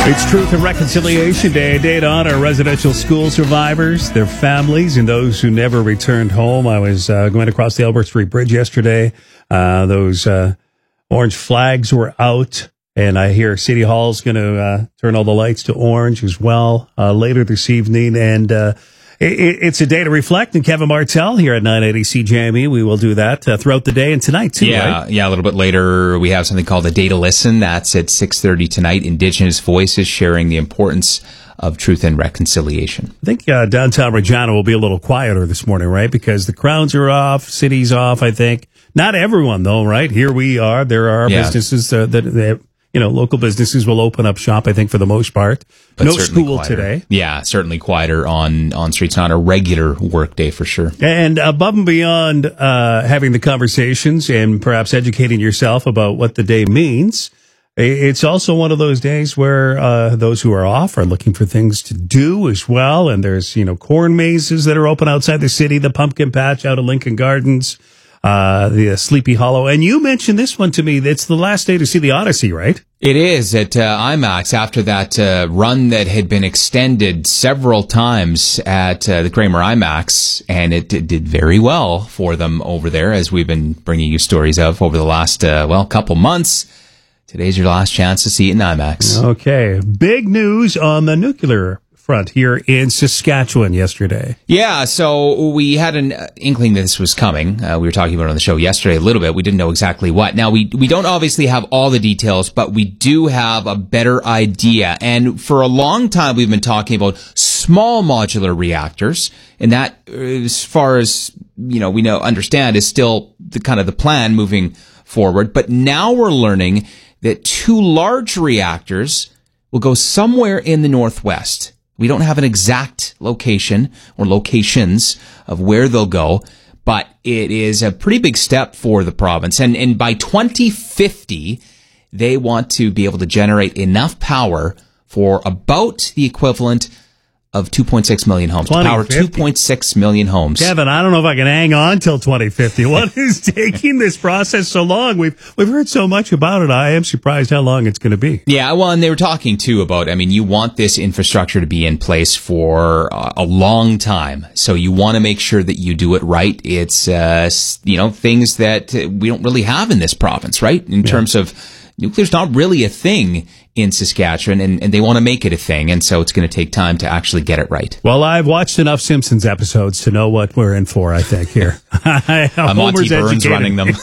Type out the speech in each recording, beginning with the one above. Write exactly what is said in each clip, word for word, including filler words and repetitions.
It's Truth and Reconciliation Day, a day to honor residential school survivors, their families, and those who never returned home. I was uh, going across the Albert Street Bridge yesterday. Uh, those uh, orange flags were out, and I hear City Hall's going to uh, turn all the lights to orange as well uh, later this evening. And uh, it, it's a day to reflect. And Kevin Martell here at nine eighty C J M E, we will do that uh, throughout the day and tonight, too, Yeah, right? yeah. A little bit later, we have something called A Day to Listen. That's at six thirty tonight. Indigenous voices sharing the importance of truth and reconciliation. I think uh, downtown Regina will be a little quieter this morning, right? Because the crowns are off, city's off, I think. Not everyone, though, right? Here we are. There are Yeah. businesses uh, that, that, you know, local businesses will open up shop, I think, for the most part. But No certainly school quieter. today. Yeah, certainly quieter on, on streets. Not a regular work day for sure. And above and beyond uh, having the conversations and perhaps educating yourself about what the day means, i- it's also one of those days where uh, those who are off are looking for things to do as well. And there's, you know, corn mazes that are open outside the city, the pumpkin patch out of Lincoln Gardens, uh, the uh, Sleepy Hollow. And you mentioned this one to me. It's the last day to see the Odyssey, right? It is at uh, IMAX after that uh, run that had been extended several times at uh, the Kramer IMAX, and it, it did very well for them over there, as we've been bringing you stories of over the last, uh, well, couple months. Today's your last chance to see it in IMAX. Okay. Big news on the nuclear front here in Saskatchewan yesterday. Yeah, so we had an uh, inkling that this was coming. Uh, we were talking about it on the show yesterday a little bit. We didn't know exactly what. Now, we we don't obviously have all the details, but we do have a better idea. And for a long time, we've been talking about small modular reactors, and that, uh, as far as you know, we know understand, is still the kind of the plan moving forward. But now we're learning that two large reactors will go somewhere in the Northwest. We don't have an exact location or locations of where they'll go, but it is a pretty big step for the province. And, and by twenty fifty, they want to be able to generate enough power for about the equivalent of two point six million homes. To power two point six million homes. Kevin, I don't know if I can hang on till twenty fifty. What is taking this process so long? We've we've heard so much about it. I am surprised how long it's going to be. Yeah, well, and they were talking too about, I mean, you want this infrastructure to be in place for uh, a long time. So you want to make sure that you do it right. It's, uh, you know, things that we don't really have in this province, right? In yeah. terms of nuclear's not really a thing in Saskatchewan, and, and they want to make it a thing, and so it's going to take time to actually get it right. Well, I've watched enough Simpsons episodes to know what we're in for, I think, here. uh, Monty Burns running them.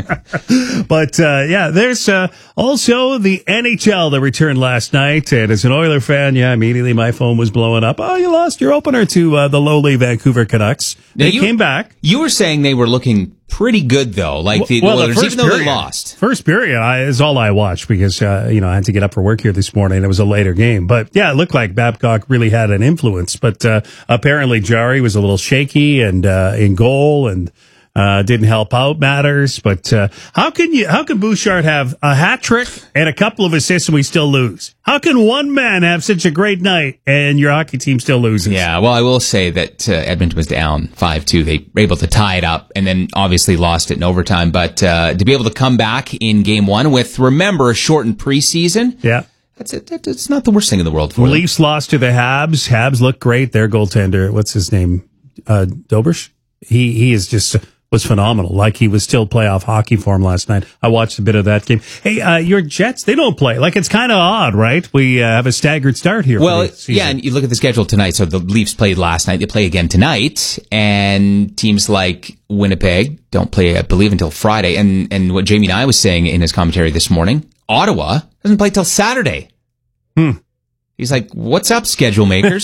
But, uh, yeah, there's uh, also the N H L that returned last night, and as an Oiler fan, yeah, immediately my phone was blowing up. Oh, you lost your opener to uh, the lowly Vancouver Canucks. They now, you, came back. You were saying they were looking pretty good, though, like the well, Oilers, the even though period, they lost. First period I, is all I watched because, uh, you know, I had to get up for work here this morning. It was a later game. But, yeah, it looked like Babcock really had an influence. But uh, apparently Jari was a little shaky and uh, in goal and uh, didn't help out matters. But uh, how can you? How can Bouchard have a hat trick and a couple of assists and we still lose? How can one man have such a great night and your hockey team still loses? Yeah, well, I will say that uh, Edmonton was down five two. They were able to tie it up and then obviously lost it in overtime. But uh, to be able to come back in game one with, remember, a shortened preseason. Yeah. That's it. It's not the worst thing in the world for them. Leafs lost to the Habs. Habs look great. Their goaltender, what's his name? Uh, Dobersh? He, he is just... was phenomenal. Like he was still playoff hockey for him last night. I watched a bit of that game. Hey, uh, your Jets, they don't play. Like it's kind of odd, right? We uh, have a staggered start here. Well, for the yeah, and you look at the schedule tonight. So the Leafs played last night. They play again tonight. And teams like Winnipeg don't play, I believe, until Friday. And, and what Jamie and I was saying in his commentary this morning, Ottawa doesn't play till Saturday. Hmm. He's like, what's up, schedule makers?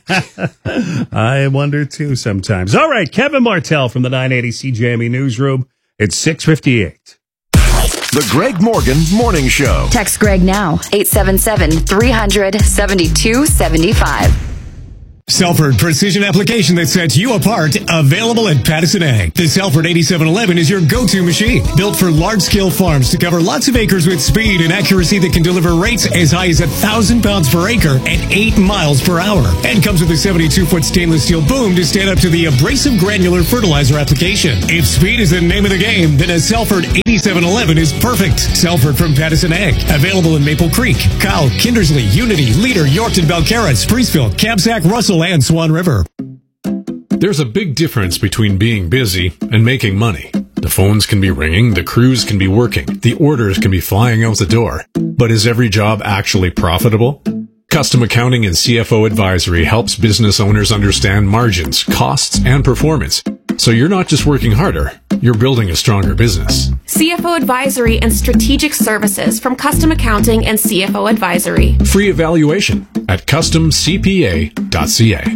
I wonder, too, sometimes. All right, Kevin Martell from the nine eighty C J M E Newsroom. It's six fifty-eight. The Greg Morgan Morning Show. Text Greg now, eight seven seven, three hundred, seventy-two seventy-five. Selford Precision Application that sets you apart, available at Pattison Ag. The Selford eighty-seven eleven is your go-to machine, built for large-scale farms to cover lots of acres with speed and accuracy that can deliver rates as high as one thousand pounds per acre and eight miles per hour. And comes with a seventy-two foot stainless steel boom to stand up to the abrasive granular fertilizer application. If speed is the name of the game, then a Selford eighty-seven eleven is perfect. Selford from Pattison Ag. Available in Maple Creek, Kyle, Kindersley, Unity, Leader, Yorkton, Belcarra, Spreeceville, Kamsack, Russell, and Swan River. There's a big difference between being busy and making money. The phones can be ringing, the crews can be working, the orders can be flying out the door. But is every job actually profitable? Custom Accounting and C F O Advisory helps business owners understand margins, costs, and performance. So you're not just working harder, you're building a stronger business. C F O Advisory and Strategic Services from Custom Accounting and C F O Advisory. Free evaluation at custom c p a dot c a.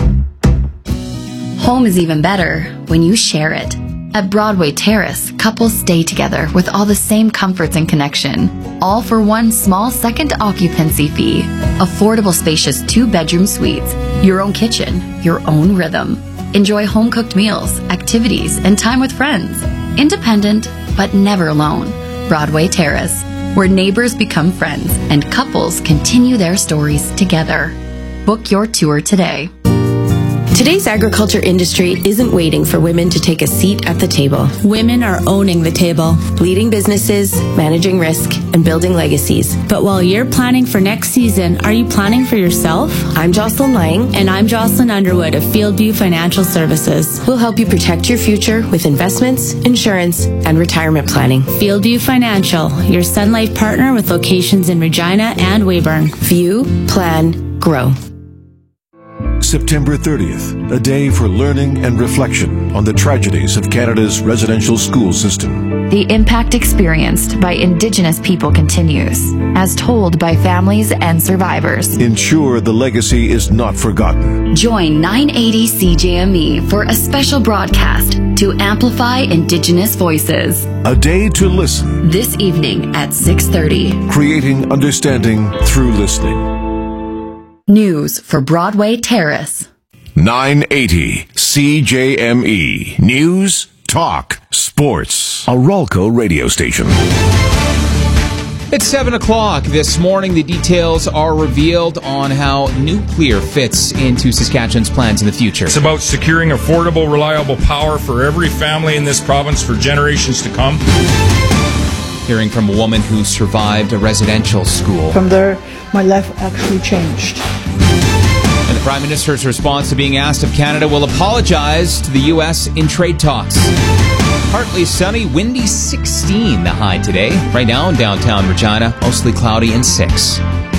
Home is even better when you share it. At Broadway Terrace, couples stay together with all the same comforts and connection, all for one small second occupancy fee. Affordable, spacious two-bedroom suites, your own kitchen, your own rhythm. Enjoy home-cooked meals, activities, and time with friends. Independent, but never alone. Broadway Terrace, where neighbors become friends and couples continue their stories together. Book your tour today. Today's agriculture industry isn't waiting for women to take a seat at the table. Women are owning the table, leading businesses, managing risk, and building legacies. But while you're planning for next season, are you planning for yourself? I'm Jocelyn Lang. And I'm Jocelyn Underwood of Fieldview Financial Services. We'll help you protect your future with investments, insurance, and retirement planning. Fieldview Financial, your Sun Life partner with locations in Regina and Weyburn. View, plan, grow. September thirtieth, a day for learning and reflection on the tragedies of Canada's residential school system. The impact experienced by Indigenous people continues, as told by families and survivors. Ensure the legacy is not forgotten. Join nine eighty C J M E for a special broadcast to amplify Indigenous voices. A day to listen. This evening at six thirty. Creating understanding through listening. News for Broadway Terrace. nine eighty C J M E. News, talk, sports. A Rolco radio station. It's seven o'clock this morning. The details are revealed on how nuclear fits into Saskatchewan's plans in the future. It's about securing affordable, reliable power for every family in this province for generations to come. Hearing from a woman who survived a residential school. From there, my life actually changed. And the Prime Minister's response to being asked if Canada will apologize to the U S in trade talks. Partly sunny, windy, sixteen the high today. Right now in downtown Regina, mostly cloudy and six.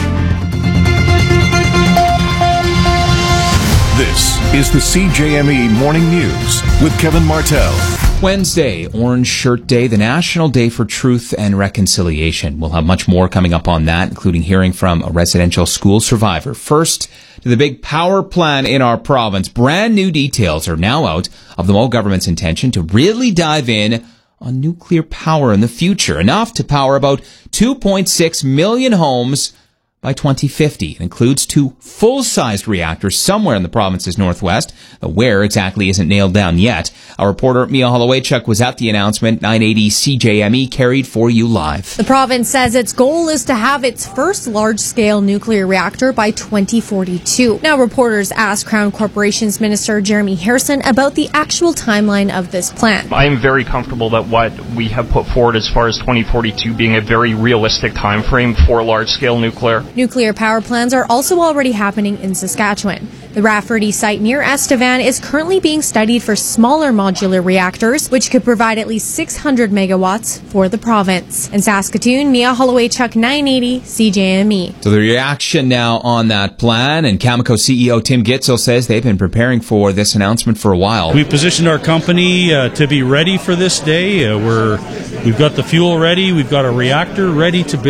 This is the C J M E Morning News with Kevin Martell. Wednesday, Orange Shirt Day, the National Day for Truth and Reconciliation. We'll have much more coming up on that, including hearing from a residential school survivor. First, to the big power plan in our province. Brand new details are now out of the Moe government's intention to really dive in on nuclear power in the future, enough to power about two point six million homes by twenty fifty. It includes two full-sized reactors somewhere in the province's northwest. Where exactly isn't nailed down yet. Our reporter Mia Hollowaychuk was at the announcement. nine eighty C J M E carried for you live. The province says its goal is to have its first large-scale nuclear reactor by twenty forty-two. Now, reporters asked Crown Corporations Minister Jeremy Harrison about the actual timeline of this plan. I am very comfortable that what we have put forward as far as twenty forty-two being a very realistic time frame for large-scale nuclear. Nuclear power plants are also already happening in Saskatchewan. The Rafferty site near Estevan is currently being studied for smaller modular reactors, which could provide at least six hundred megawatts for the province. In Saskatoon, Mia Hollowaychuk, nine eighty C J M E. So the reaction now on that plan, and Cameco C E O Tim Gitzel says they've been preparing for this announcement for a while. We've positioned our company uh, to be ready for this day. Uh, we're, we've got the fuel ready. We've got a reactor ready to build.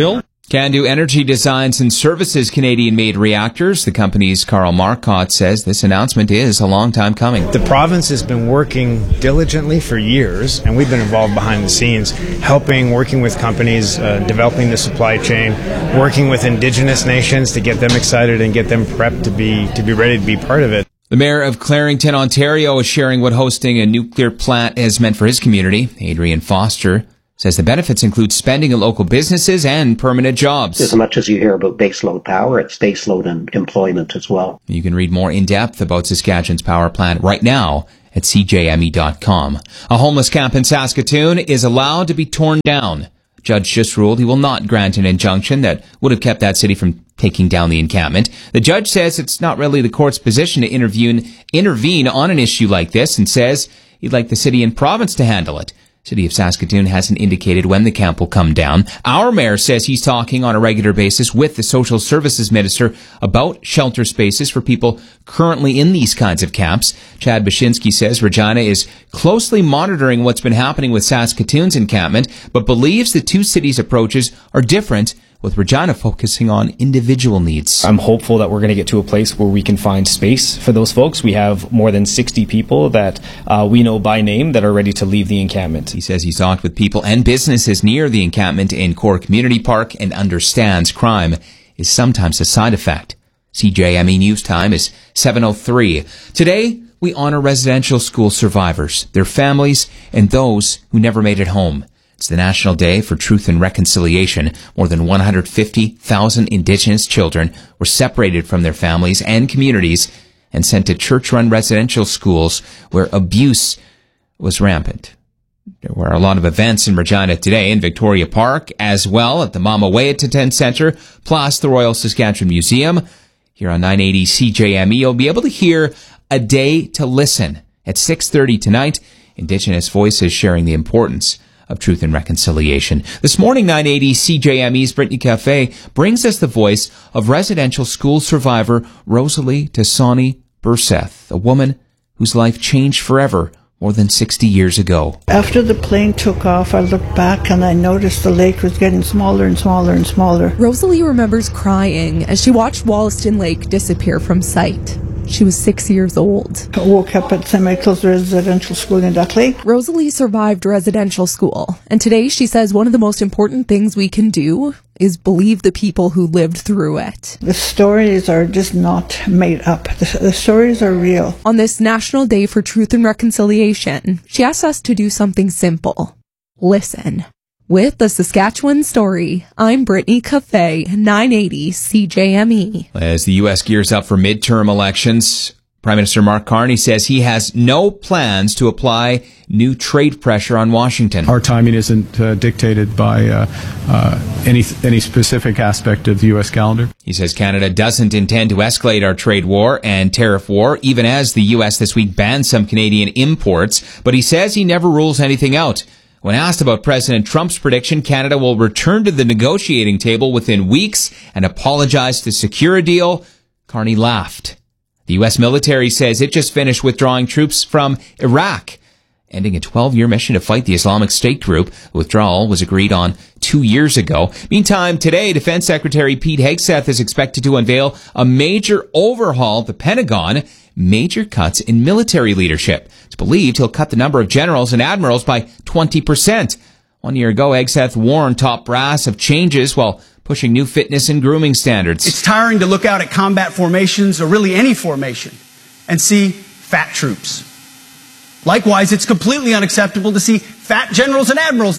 CanDo Energy designs and services Canadian-made reactors. The company's Carl Marcotte says this announcement is a long time coming. The province has been working diligently for years, and we've been involved behind the scenes, helping, working with companies, uh, developing the supply chain, working with Indigenous nations to get them excited and get them prepped to be to be ready to be part of it. The mayor of Clarington, Ontario, is sharing what hosting a nuclear plant has meant for his community. Adrian Foster says the benefits include spending at local businesses and permanent jobs. As much as you hear about baseload power, it's baseload and employment as well. You can read more in depth about Saskatchewan's power plant right now at c j m e dot com. A homeless camp in Saskatoon is allowed to be torn down. Judge just ruled he will not grant an injunction that would have kept that city from taking down the encampment. The judge says it's not really the court's position to intervene, intervene on an issue like this, and says he'd like the city and province to handle it. City of Saskatoon hasn't indicated when the camp will come down. Our mayor says he's talking on a regular basis with the social services minister about shelter spaces for people currently in these kinds of camps. Chad Bashinsky says Regina is closely monitoring what's been happening with Saskatoon's encampment, but believes the two cities' approaches are different, with Regina focusing on individual needs. I'm hopeful that we're going to get to a place where we can find space for those folks. We have more than sixty people that uh, we know by name that are ready to leave the encampment. He says he's talked with people and businesses near the encampment in Core Community Park and understands crime is sometimes a side effect. C J M E News Time is seven oh three. Today, we honor residential school survivors, their families, and those who never made it home. It's the National Day for Truth and Reconciliation. More than one hundred fifty thousand Indigenous children were separated from their families and communities and sent to church-run residential schools where abuse was rampant. There were a lot of events in Regina today in Victoria Park, as well at the Mama Weyatatan Centre, plus the Royal Saskatchewan Museum. Here on nine eighty C J M E, you'll be able to hear A Day to Listen at six thirty tonight. Indigenous voices sharing the importance of truth and reconciliation. This morning, nine eighty C J M E's Brittany Cafe brings us the voice of residential school survivor Rosalie Tassani Burseth, a woman whose life changed forever more than sixty years ago. After the plane took off, I looked back and I noticed the lake was getting smaller and smaller and smaller. Rosalie remembers crying as she watched Wollaston Lake disappear from sight. She was six years old. I woke up at Saint Michael's Residential School in Duck Lake. Rosalie survived residential school, and today she says one of the most important things we can do is believe the people who lived through it. The stories are just not made up. The, the stories are real. On this National Day for Truth and Reconciliation, she asks us to do something simple. Listen. With the Saskatchewan Story, I'm Brittany Cafe, nine eighty C J M E. As the U S gears up for midterm elections, Prime Minister Mark Carney says he has no plans to apply new trade pressure on Washington. Our timing isn't uh, dictated by uh, uh, any any specific aspect of the U S calendar. He says Canada doesn't intend to escalate our trade war and tariff war, even as the U S this week banned some Canadian imports, but he says he never rules anything out. When asked about President Trump's prediction Canada will return to the negotiating table within weeks and apologize to secure a deal, Carney laughed. The U S military says it just finished withdrawing troops from Iraq, ending a twelve-year mission to fight the Islamic State group. The withdrawal was agreed on two years ago. Meantime, today, Defense Secretary Pete Hegseth is expected to unveil a major overhaul of the Pentagon, major cuts in military leadership. It's believed he'll cut the number of generals and admirals by twenty percent. One year ago, Hegseth warned top brass of changes while pushing new fitness and grooming standards. It's tiring to look out at combat formations, or really any formation, and see fat troops. Likewise, it's completely unacceptable to see fat generals and admirals.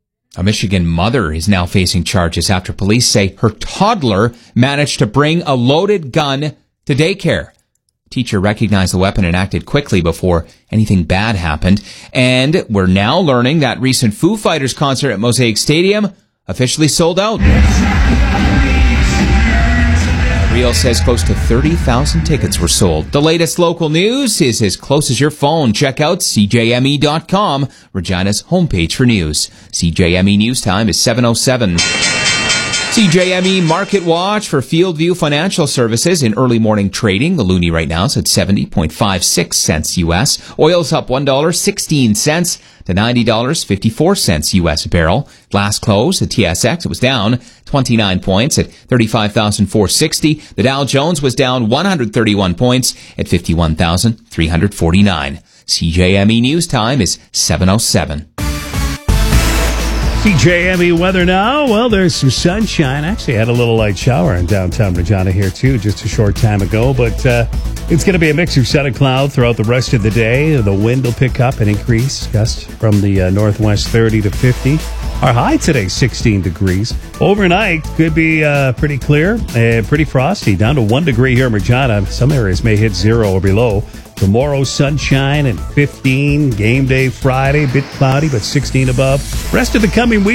A Michigan mother is now facing charges after police say her toddler managed to bring a loaded gun to daycare. Teacher recognized the weapon and acted quickly before anything bad happened. And we're now learning that recent Foo Fighters concert at Mosaic Stadium officially sold out. Real says close to thirty thousand tickets were sold. The latest local news is as close as your phone. Check out C J M E dot com, Regina's homepage for news. C J M E News Time is seven oh seven. C J M E Market Watch for Fieldview Financial Services in early morning trading. The loonie right now is at seventy point five six cents U S. Oil's up one dollar and sixteen cents to ninety dollars and fifty-four cents U S a barrel. Last close, the T S X, it was down twenty-nine points at thirty-five thousand four hundred sixty. The Dow Jones was down one hundred thirty-one points at fifty-one thousand three hundred forty-nine. C J M E News Time is seven oh seven. C J M E weather now. Well, there's some sunshine. Actually, I had a little light shower in downtown Regina here, too, just a short time ago. But uh, it's going to be a mix of sun and cloud throughout the rest of the day. The wind will pick up and increase, gusts from the uh, northwest thirty to fifty. Our high today, sixteen degrees. Overnight, could be uh, pretty clear and pretty frosty, down to one degree here in Regina. Some areas may hit zero or below. Tomorrow, sunshine and fifteen. Game day Friday, bit cloudy, but sixteen above. Rest of the coming week.